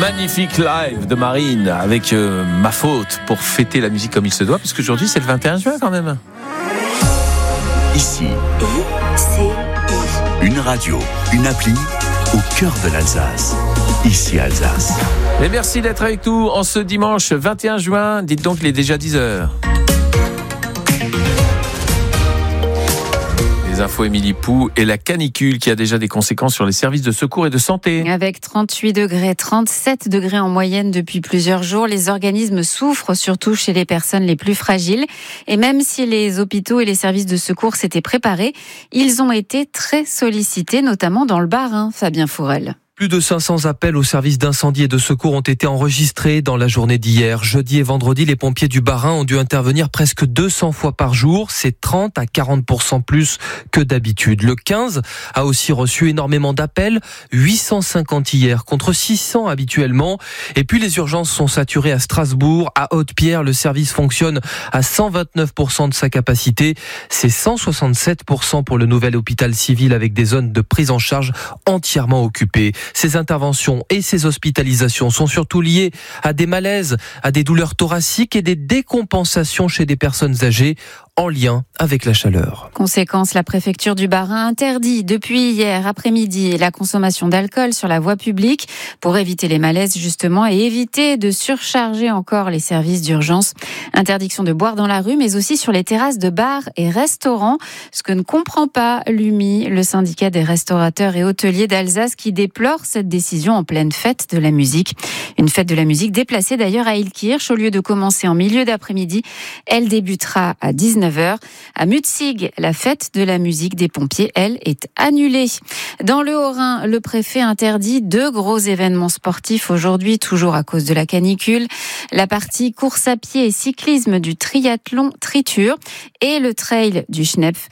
Magnifique live de Marine avec Ma Faute pour fêter la musique comme il se doit, puisque aujourd'hui c'est le 21 juin quand même. Ici, une radio, une appli au cœur de l'Alsace. Ici Alsace. Et merci d'être avec nous en ce dimanche 21 juin. Dites donc, il est déjà 10h. Les infos Émilie Pou et la canicule qui a déjà des conséquences sur les services de secours et de santé. Avec 38 degrés, 37 degrés en moyenne depuis plusieurs jours, les organismes souffrent, surtout chez les personnes les plus fragiles. Et même si les hôpitaux et les services de secours s'étaient préparés, ils ont été très sollicités, notamment dans le Bas-Rhin, Fabien Fourel. Plus de 500 appels aux services d'incendie et de secours ont été enregistrés dans la journée d'hier. Jeudi et vendredi, les pompiers du Bas-Rhin ont dû intervenir presque 200 fois par jour. C'est 30 à 40% plus que d'habitude. Le 15 a aussi reçu énormément d'appels, 850 hier contre 600 habituellement. Et puis les urgences sont saturées à Strasbourg. À Haute-Pierre, le service fonctionne à 129% de sa capacité. C'est 167% pour le nouvel hôpital civil avec des zones de prise en charge entièrement occupées. Ces interventions et ces hospitalisations sont surtout liées à des malaises, à des douleurs thoraciques et des décompensations chez des personnes âgées en lien avec la chaleur. Conséquence, la préfecture du Bas-Rhin interdit depuis hier après-midi la consommation d'alcool sur la voie publique pour éviter les malaises justement et éviter de surcharger encore les services d'urgence. Interdiction de boire dans la rue mais aussi sur les terrasses de bars et restaurants. Ce que ne comprend pas l'UMI, le syndicat des restaurateurs et hôteliers d'Alsace qui déplore cette décision en pleine fête de la musique. Une fête de la musique déplacée d'ailleurs à Illkirch. Au lieu de commencer en milieu d'après-midi, elle débutera à 19h. À Mutzig, la fête de la musique des pompiers, elle, est annulée. Dans le Haut-Rhin, le préfet interdit 2 gros événements sportifs aujourd'hui, toujours à cause de la canicule. La partie course à pied et cyclisme du triathlon Tritur et le trail du Schnepf.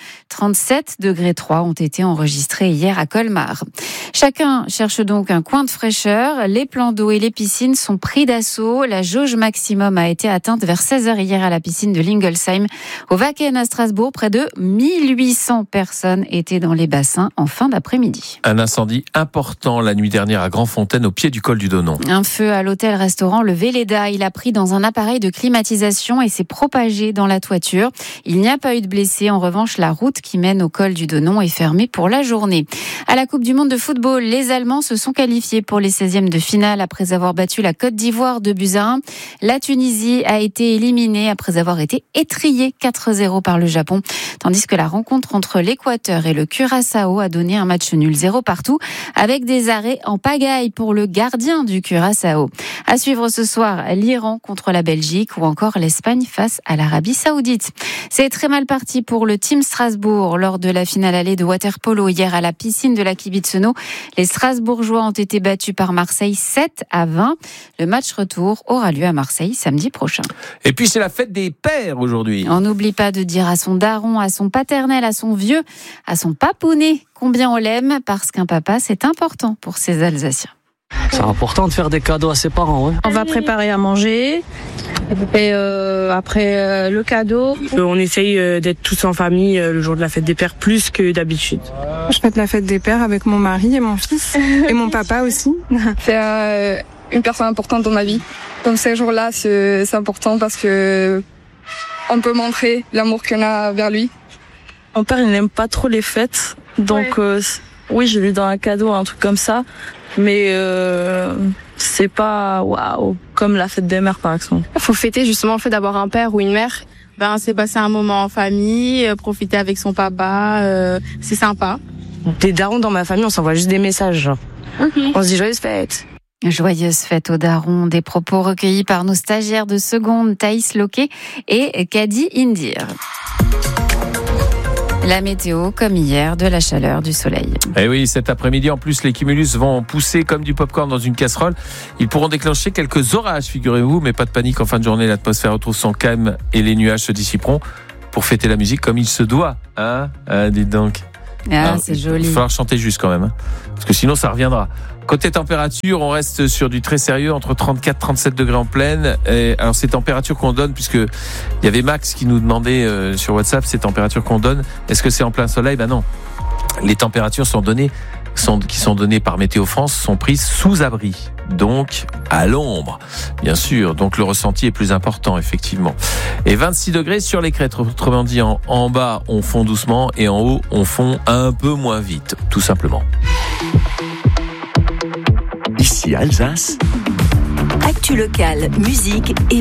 37 degrés 3 ont été enregistrés hier à Colmar. Chacun cherche donc un coin de fraîcheur. Les plans d'eau et les piscines sont pris d'assaut. La jauge maximum a été atteinte vers 16h hier à la piscine de Lingolsheim. Au Wacken à Strasbourg, près de 1800 personnes étaient dans les bassins en fin d'après-midi. Un incendie important la nuit dernière à Grandfontaine, au pied du col du Donon. Un feu à l'hôtel-restaurant Le Véleda. Il a pris dans un appareil de climatisation et s'est propagé dans la toiture. Il n'y a pas eu de blessés. En revanche, la route qui mène au col du Donon est fermée pour la journée. À la Coupe du Monde de football, les Allemands se sont qualifiés pour les 16e de finale après avoir battu la Côte d'Ivoire 2-1. La Tunisie a été éliminée après avoir été étrillée 4-0 par le Japon, tandis que la rencontre entre l'Équateur et le Curaçao a donné un match nul 0 partout, avec des arrêts en pagaille pour le gardien du Curaçao. À suivre ce soir, l'Iran contre la Belgique ou encore l'Espagne face à l'Arabie Saoudite. C'est très mal parti pour le Team Strasbourg lors de la finale allée de water-polo hier à la piscine de la Kibitsono. Les Strasbourgeois ont été battus par Marseille 7-20. Le match retour aura lieu à Marseille samedi prochain. Et puis c'est la fête des pères aujourd'hui. On n'oublie pas de dire à son daron, à son paternel, à son vieux, à son papounet combien on l'aime, parce qu'un papa c'est important pour ces Alsaciens. C'est important de faire des cadeaux à ses parents. Ouais. On va préparer à manger et après le cadeau. On essaye d'être tous en famille le jour de la fête des pères plus que d'habitude. Je fête la fête des pères avec mon mari et mon fils et mon papa aussi. C'est une personne importante dans ma vie. Comme ces jours-là, c'est important parce que on peut montrer l'amour qu'on a vers lui. Mon père, il n'aime pas trop les fêtes, donc oui, je lui donne un cadeau, un truc comme ça. Mais c'est pas waouh comme la fête des mères par exemple. Il faut fêter justement le fait d'avoir un père ou une mère. C'est passer un moment en famille, profiter avec son papa, c'est sympa. Des darons dans ma famille, on s'envoie juste des messages genre. On se dit joyeuse fête. Joyeuse fête aux darons, des propos recueillis par nos stagiaires de seconde, Thaïs Loquet et Kadi Indir. La météo, comme hier, de la chaleur, du soleil. Et oui, cet après-midi, en plus, les cumulus vont pousser comme du popcorn dans une casserole. Ils pourront déclencher quelques orages, figurez-vous, mais pas de panique. En fin de journée, l'atmosphère retrouve son calme et les nuages se dissiperont pour fêter la musique comme il se doit. Dites donc. C'est joli. Il va falloir chanter juste quand même, parce que sinon ça reviendra. Côté température, on reste sur du très sérieux, entre 34 et 37 degrés en pleine. Et alors ces températures qu'on donne, puisque il y avait Max qui nous demandait sur WhatsApp ces températures qu'on donne, est-ce que c'est en plein soleil ? Ben non. Les températures sont données qui sont données par Météo France sont prises sous abri. Donc, à l'ombre, bien sûr. Donc, le ressenti est plus important, effectivement. Et 26 degrés sur les crêtes. Autrement dit, en bas, on fond doucement et en haut, on fond un peu moins vite, tout simplement. Ici Alsace. Actu locale, musique et